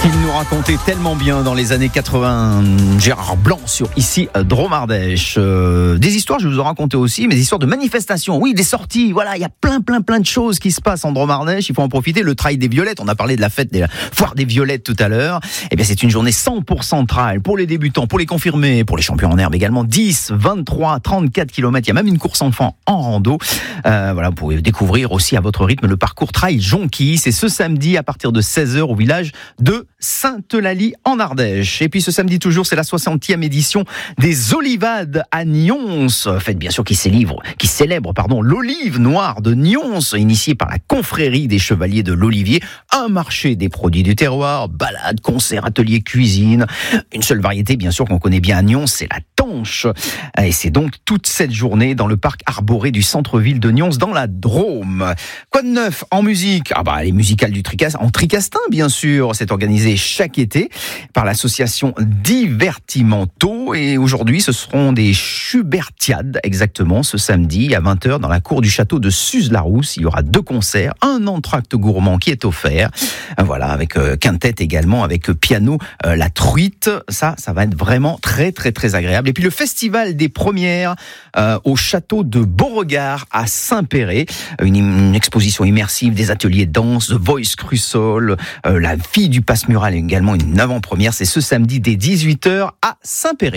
qu'il nous racontait tellement bien dans les années 80, Gérard Blanc sur ici Dromardèche. Des histoires, je vous en racontais aussi, mais des histoires de manifestations, oui, des sorties, voilà, il y a plein de choses qui se passent en Dromardèche, il faut en profiter. Le trail des violettes, on a parlé de la fête des foires des violettes tout à l'heure, et bien c'est une journée 100% trail pour les débutants, pour les confirmés, pour les champions en herbe également, 10, 23, 34 km, il y a même une course enfant en rando. Voilà, vous pouvez découvrir aussi à votre rythme le parcours trail Jonquille, c'est ce samedi à partir de 16h au village de Sainte-Eulalie en Ardèche. Et puis ce samedi toujours, c'est la 60e édition des Olivades à Nyons. Fête bien sûr qui célèbre l'olive noire de Nyons, initiée par la confrérie des chevaliers de l'Olivier. Un marché des produits du terroir, balades, concerts, ateliers, cuisine. Une seule variété bien sûr qu'on connaît bien à Nyons, c'est la tanche. Et c'est donc toute cette journée dans le parc arboré du centre-ville de Nyons dans la Drôme. Quoi de neuf en musique ? Les musicales du Tricastin bien sûr, c'est organisé chaque été par l'association Divertimento, et aujourd'hui ce seront des Schubertiades exactement ce samedi à 20h dans la cour du château de Suse-la-Rousse. Il y aura 2 concerts, un entracte gourmand qui est offert, voilà, avec quintette également, avec piano, la truite, ça va être vraiment très agréable. Et puis le festival des premières au château de Beauregard à Saint-Péret, une exposition immersive, des ateliers de danse, The Voice Crusoe, la fille du passe-mural, également une avant-première, c'est ce samedi dès 18h à Saint-Péret.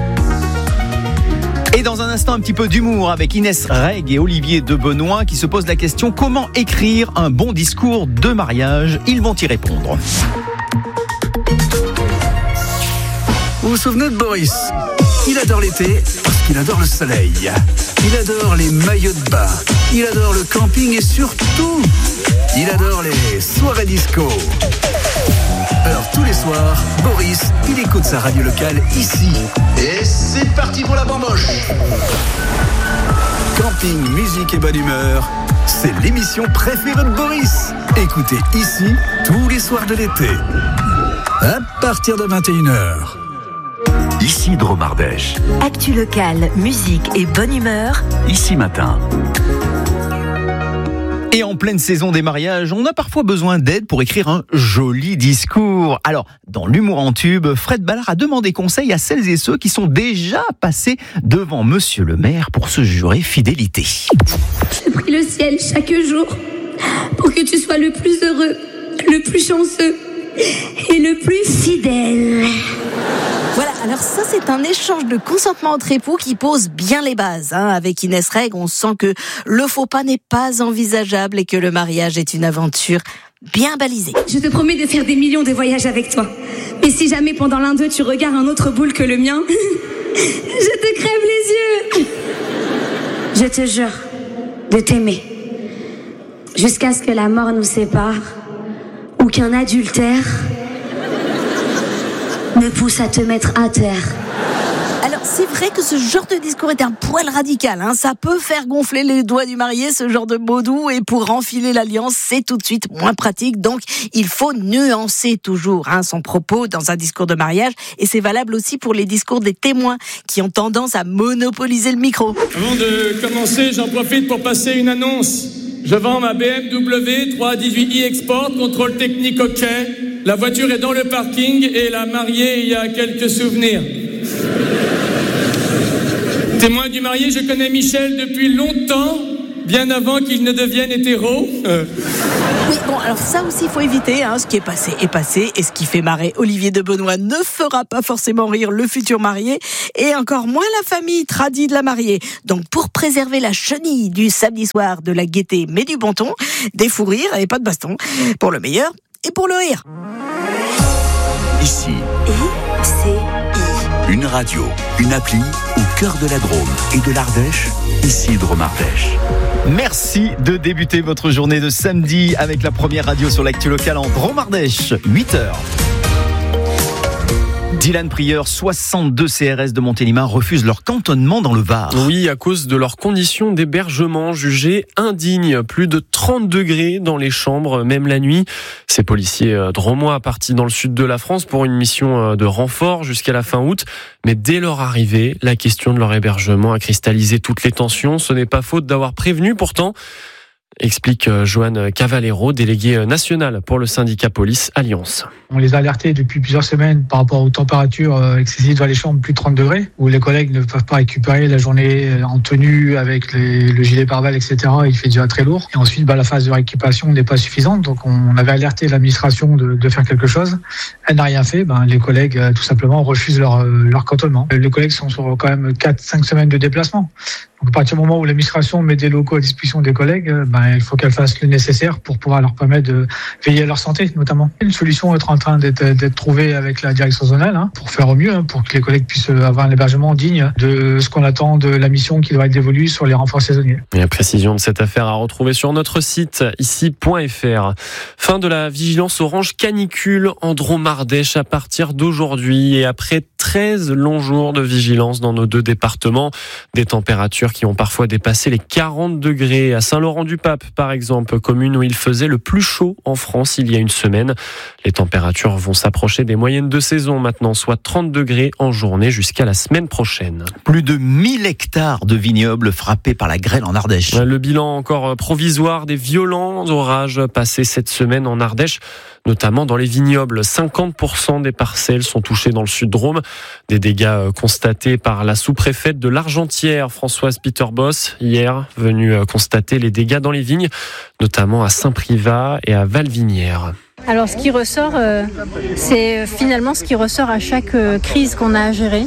Et dans un instant, un petit peu d'humour avec Inès Reg et Olivier de Benoît qui se posent la question: comment écrire un bon discours de mariage ? Ils vont y répondre. Vous vous souvenez de Boris ? Il adore l'été parce qu'il adore le soleil. Il adore les maillots de bain. Il adore le camping et surtout, il adore les soirées disco. Alors tous les soirs, Boris, il écoute sa radio locale ici. Et c'est parti pour la bamboche. Camping, musique et bonne humeur, c'est l'émission préférée de Boris. Écoutez ici tous les soirs de l'été. À partir de 21h. Ici Dromardèche. Actu locale, musique et bonne humeur. Ici Matin. Et en pleine saison des mariages, on a parfois besoin d'aide pour écrire un joli discours. Alors, dans l'humour en tube, Fred Ballard a demandé conseil à celles et ceux qui sont déjà passés devant Monsieur le maire pour se jurer fidélité. Je prie le ciel chaque jour pour que tu sois le plus heureux, le plus chanceux et le plus fidèle. Voilà, alors ça c'est un échange de consentement entre époux qui pose bien les bases. Avec Inès Reg, on sent que le faux pas n'est pas envisageable et que le mariage est une aventure bien balisée. Je te promets de faire des millions de voyages avec toi. Mais si jamais pendant l'un d'eux tu regardes un autre boule que le mien, je te crève les yeux. Je te jure de t'aimer jusqu'à ce que la mort nous sépare ou qu'un adultère me pousse à te mettre à terre. Alors c'est vrai que ce genre de discours est un poil radical, ça peut faire gonfler les doigts du marié, ce genre de mots doux, et pour enfiler l'alliance, c'est tout de suite moins pratique, donc il faut nuancer toujours son propos dans un discours de mariage, et c'est valable aussi pour les discours des témoins qui ont tendance à monopoliser le micro. Avant de commencer, j'en profite pour passer une annonce. Je vends ma BMW 318i Export, contrôle technique OK. La voiture est dans le parking et la mariée y a quelques souvenirs. Témoin du marié, je connais Michel depuis longtemps, bien avant qu'il ne devienne hétéro. Oui, bon, alors ça aussi, il faut éviter. Ce qui est passé est passé. Et ce qui fait marrer Olivier de Benoît ne fera pas forcément rire le futur marié. Et encore moins la famille tradie de la mariée. Donc, pour préserver la chenille du samedi soir, de la gaieté, mais du bon ton, des fous rires et pas de baston. Pour le meilleur et pour le rire. Ici. ICI. Une radio, une appli au cœur de la Drôme et de l'Ardèche. Ici Dromardèche. Merci de débuter votre journée de samedi avec la première radio sur l'actu locale en Dromardèche, 8h. Dylan Prieur, 62 CRS de Montélimar refusent leur cantonnement dans le Var. Oui, à cause de leurs conditions d'hébergement jugées indignes. Plus de 30 degrés dans les chambres, même la nuit. Ces policiers dromois partis dans le sud de la France pour une mission de renfort jusqu'à la fin août. Mais dès leur arrivée, la question de leur hébergement a cristallisé toutes les tensions. Ce n'est pas faute d'avoir prévenu pourtant. explique Joanne Cavallero, déléguée nationale pour le syndicat Police Alliance. On les a alertés depuis plusieurs semaines par rapport aux températures excessives dans les chambres, plus de 30 degrés, où les collègues ne peuvent pas récupérer la journée en tenue avec le gilet pare-balles, etc. Il fait déjà très lourd. Et ensuite, la phase de récupération n'est pas suffisante. Donc, on avait alerté l'administration de faire quelque chose. Elle n'a rien fait. Les collègues, tout simplement, refusent leur cantonnement. Les collègues sont sur quand même 4-5 semaines de déplacement. Donc, à partir du moment où l'administration met des locaux à disposition des collègues, il faut qu'elle fasse le nécessaire pour pouvoir leur permettre de veiller à leur santé, notamment. Une solution est en train d'être trouvée avec la direction zonale pour faire au mieux, pour que les collègues puissent avoir un hébergement digne de ce qu'on attend de la mission qui doit être dévolue sur les renforts saisonniers. Et la précision de cette affaire à retrouver sur notre site ici.fr. Fin de la vigilance orange canicule en Drôme-Ardèche à partir d'aujourd'hui et après 13 longs jours de vigilance dans nos 2 départements. Des températures qui ont parfois dépassé les 40 degrés à Saint-Laurent-du-Pape, par exemple, commune où il faisait le plus chaud en France il y a une semaine. Les températures vont s'approcher des moyennes de saison maintenant, soit 30 degrés en journée jusqu'à la semaine prochaine. Plus de 1000 hectares de vignobles frappés par la grêle en Ardèche. Le bilan encore provisoire des violents orages passés cette semaine en Ardèche, notamment dans les vignobles. 50% des parcelles sont touchées dans le sud-Drôme. Des dégâts constatés par la sous-préfète de l'Argentière, Françoise Peter-Boss, hier, venue constater les dégâts dans les vignes, notamment à Saint-Privat et à Valvinière. Alors ce qui ressort, c'est finalement ce qui ressort à chaque crise qu'on a à gérer.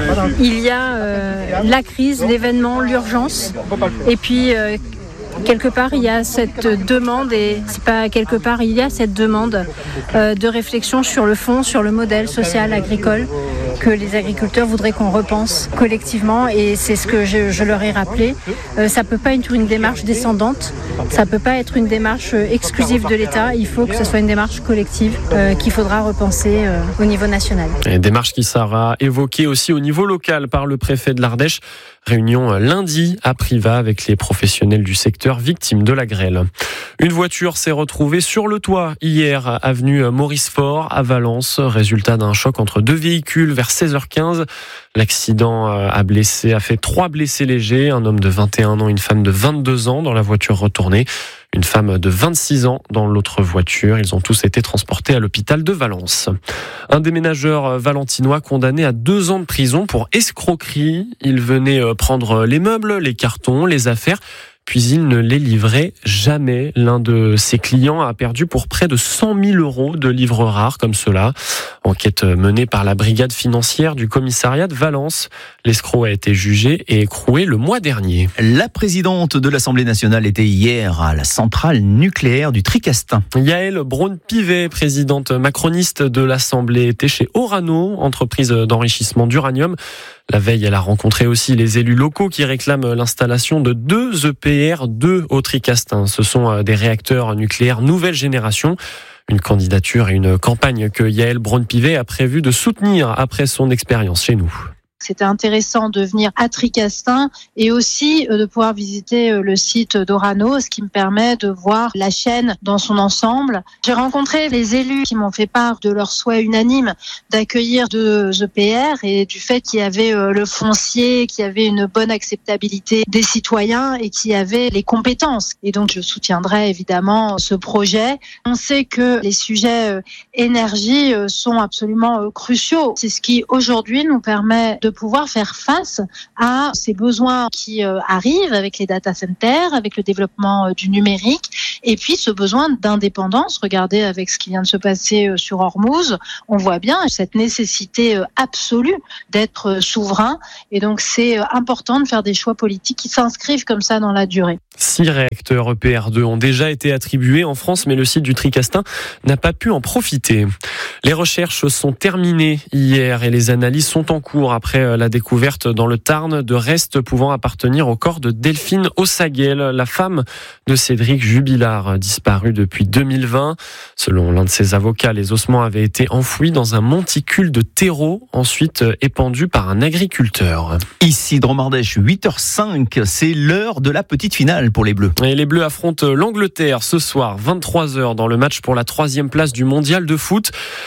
Il y a la crise, l'événement, l'urgence, et puis quelque part il y a cette demande, et c'est pas quelque part, il y a cette demande de réflexion sur le fond, sur le modèle social agricole que les agriculteurs voudraient qu'on repense collectivement, et c'est ce que je leur ai rappelé. Ça peut pas être une démarche descendante, ça peut pas être une démarche exclusive de l'État, il faut que ce soit une démarche collective qu'il faudra repenser au niveau national. Une démarche qui sera évoquée aussi au niveau local par le préfet de l'Ardèche. Réunion lundi à Privas avec les professionnels du secteur victimes de la grêle. Une voiture s'est retrouvée sur le toit hier, avenue Maurice Faure à Valence, résultat d'un choc entre 2 véhicules vers 16h15. L'accident a fait 3 blessés légers, un homme de 21 ans et une femme de 22 ans dans la voiture retournée. Une femme de 26 ans dans l'autre voiture. Ils ont tous été transportés à l'hôpital de Valence. Un déménageur valentinois condamné à 2 ans de prison pour escroquerie. Il venait prendre les meubles, les cartons, les affaires, puis il ne les livrait jamais. L'un de ses clients a perdu pour près de 100 000 € de livres rares comme cela. Enquête menée par la brigade financière du commissariat de Valence. L'escroc a été jugé et écroué le mois dernier. La présidente de l'Assemblée nationale était hier à la centrale nucléaire du Tricastin. Yaël Braun-Pivet, présidente macroniste de l'Assemblée, était chez Orano, entreprise d'enrichissement d'uranium. La veille, elle a rencontré aussi les élus locaux qui réclament l'installation de 2 EPR2 au Tricastin. Ce sont des réacteurs nucléaires nouvelle génération. Une candidature et une campagne que Yaël Braun-Pivet a prévu de soutenir après son expérience chez nous. C'était intéressant de venir à Tricastin et aussi de pouvoir visiter le site d'Orano, ce qui me permet de voir la chaîne dans son ensemble. J'ai rencontré les élus qui m'ont fait part de leur souhait unanime d'accueillir 2 EPR et du fait qu'il y avait le foncier, qu'il y avait une bonne acceptabilité des citoyens et qu'il y avait les compétences. Et donc je soutiendrai évidemment ce projet. On sait que les sujets énergie sont absolument cruciaux. C'est ce qui aujourd'hui nous permet de pouvoir faire face à ces besoins qui arrivent avec les data centers, avec le développement du numérique, et puis ce besoin d'indépendance. Regardez avec ce qui vient de se passer sur Hormuz, on voit bien cette nécessité absolue d'être souverain, et donc c'est important de faire des choix politiques qui s'inscrivent comme ça dans la durée. 6 réacteurs EPR2 ont déjà été attribués en France, mais le site du Tricastin n'a pas pu en profiter. Les recherches sont terminées hier et les analyses sont en cours après la découverte dans le Tarn de restes pouvant appartenir au corps de Delphine Ossaguel, la femme de Cédric Jubilard, disparu depuis 2020. Selon l'un de ses avocats, les ossements avaient été enfouis dans un monticule de terreau, ensuite épandu par un agriculteur. Ici, Drôme-Ardèche, 8h05, c'est l'heure de la petite finale pour les Bleus. Et les Bleus affrontent l'Angleterre ce soir, 23h, dans le match pour la 3e place du mondial de foot.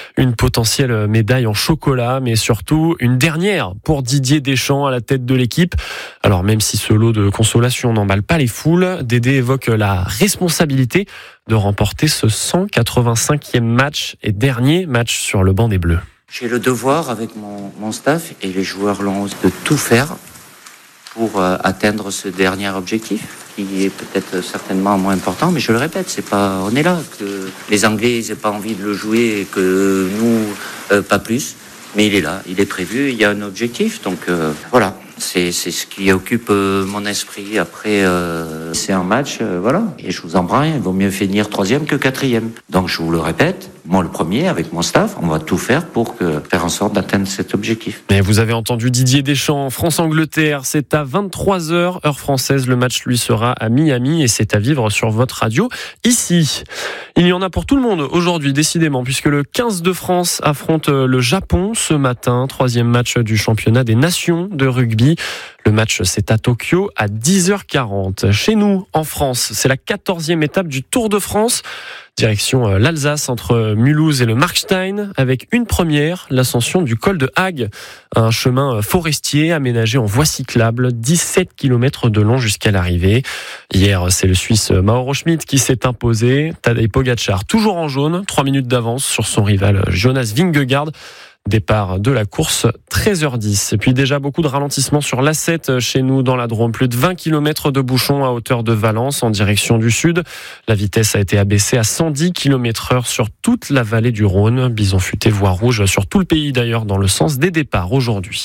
Une potentielle médaille en chocolat, mais surtout une dernière pour Didier Deschamps à la tête de l'équipe. Alors même si ce lot de consolation n'emballe pas les foules, Dédé évoque la responsabilité de remporter ce 185e match et dernier match sur le banc des Bleus. J'ai le devoir avec mon staff et les joueurs l'ont de tout faire pour atteindre ce dernier objectif qui est peut-être certainement moins important, mais je le répète, on est là, que les Anglais n'aient pas envie de le jouer et que nous, pas plus, mais il est là, il est prévu, il y a un objectif, donc voilà. C'est ce qui occupe mon esprit. Après, c'est un match, voilà. Et je vous en prends rien, il vaut mieux finir 3e que 4e. Donc je vous le répète, moi le premier, avec mon staff, on va tout faire pour faire en sorte d'atteindre cet objectif. Et vous avez entendu Didier Deschamps, France-Angleterre, c'est à 23h, heure française. Le match lui sera à Miami et c'est à vivre sur votre radio ici. Il y en a pour tout le monde aujourd'hui, décidément, puisque le 15 de France affronte le Japon ce matin. 3e match du championnat des nations de rugby. Le match, c'est à Tokyo à 10h40. Chez nous, en France, c'est la 14e étape du Tour de France. Direction l'Alsace entre Mulhouse et le Markstein, avec une première, l'ascension du col de Hague. Un chemin forestier aménagé en voie cyclable, 17 km de long jusqu'à l'arrivée. Hier, c'est le Suisse Mauro Schmid qui s'est imposé. Tadej Pogačar, toujours en jaune, 3 minutes d'avance sur son rival Jonas Vingegaard. Départ de la course, 13h10. Et puis déjà beaucoup de ralentissements sur l'A7 chez nous dans la Drôme. Plus de 20 km de bouchons à hauteur de Valence en direction du sud. La vitesse a été abaissée à 110 km/h sur toute la vallée du Rhône. Bison futé, voie rouge sur tout le pays d'ailleurs dans le sens des départs aujourd'hui.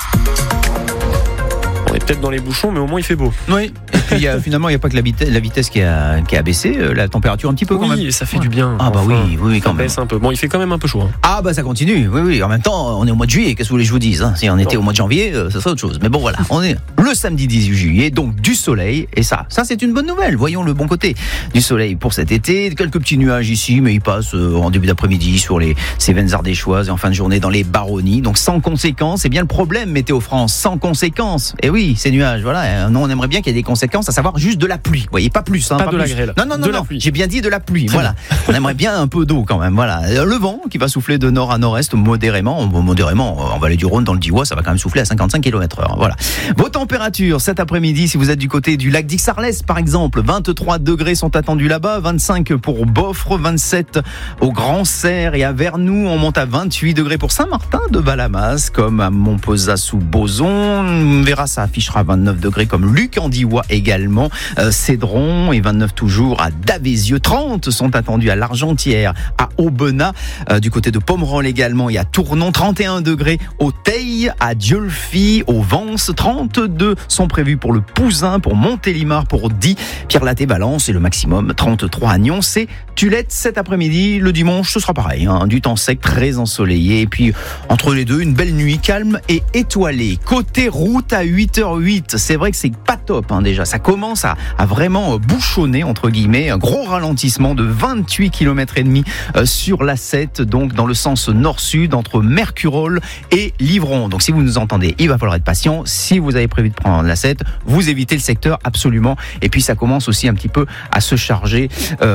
On est peut-être dans les bouchons, mais au moins il fait beau. Oui, et puis finalement il n'y a pas que la vitesse qui a abaissé, la température un petit peu quand même. Oui, et ça fait du bien. Ah bah enfin, oui, quand même. Un peu. Bon, il fait quand même un peu chaud. Hein. Ah bah ça continue, oui. En même temps, on est au mois de juillet, qu'est-ce que vous voulez que je vous dise hein. Si on était au mois de janvier, ça serait autre chose. Mais bon voilà, on est le samedi 18 juillet, donc du soleil, et ça c'est une bonne nouvelle. Voyons le bon côté du soleil pour cet été. Quelques petits nuages ici, mais ils passent en début d'après-midi sur les Cévennes ardéchoises et en fin de journée dans les Baronnies. Donc sans conséquences, c'est bien le problème Météo France, sans conséquences. Et oui, ces nuages, voilà. Nous on aimerait bien qu'il y ait des conséquences, à savoir juste de la pluie. Vous voyez, pas plus. Hein, pas de plus. la grêle. Non. J'ai bien dit de la pluie. Voilà. On aimerait bien un peu d'eau quand même. Voilà. Le vent qui va souffler de nord à nord-est modérément, en vallée du Rhône, dans le Diois, ça va quand même souffler à 55 km/h. Voilà. Vos températures cet après-midi, si vous êtes du côté du lac d'Ixarlès, par exemple, 23 degrés sont attendus là-bas, 25 pour Boffre, 27 au Grand Serre et à Vernoux. On monte à 28 degrés pour Saint-Martin de Valamas, comme à Montpezat-sous-Bozon. Verra, ça affichera 29 degrés comme Luc en Diois également. Cédron et 29 toujours à Davézieux. 30 sont attendus à l'Argentière, à Aubenas, du côté de Pomerol également et à Tournon. 31 degrés au Teil, à Dieulfi, au Vence. 32 sont prévus pour le Pouzin, pour Montélimar, pour Die, Pierre-Latte, Valence et le maximum 33 à Nyons et Tulette. Cet après-midi, le dimanche, ce sera pareil, hein, du temps sec, très ensoleillé et puis entre les deux, une belle nuit calme et étoilée. Côté route à 8h08, c'est vrai que c'est pas top hein, déjà, ça commence à vraiment bouchonner entre guillemets, un gros ralentissement de 28 km et demi sur l'A7, donc dans le sens nord-sud entre Mercurol et Livron. Donc si vous nous entendez, il va falloir être patient. Si vous avez prévu de prendre l'A7, vous évitez le secteur absolument. Et puis ça commence aussi un petit peu à se charger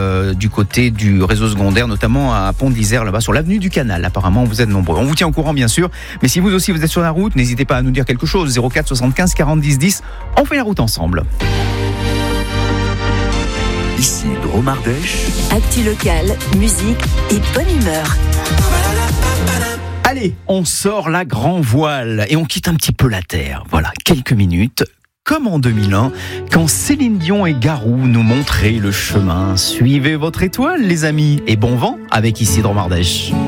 du côté du réseau secondaire, notamment à Pont de l'Isère, là-bas sur l'avenue du Canal. Apparemment, vous êtes nombreux. On vous tient au courant bien sûr, mais si vous aussi vous êtes sur la route, n'hésitez pas à nous dire quelque chose. 04 75 40 10 10. On fait la route ensemble. Ici Drôme Ardèche. Actu local, musique et bonne humeur. Allez, on sort la grand voile et on quitte un petit peu la terre. Voilà, quelques minutes. Comme en 2001, quand Céline Dion et Garou nous montraient le chemin. Suivez votre étoile, les amis, et bon vent avec Ici Drôme Ardèche.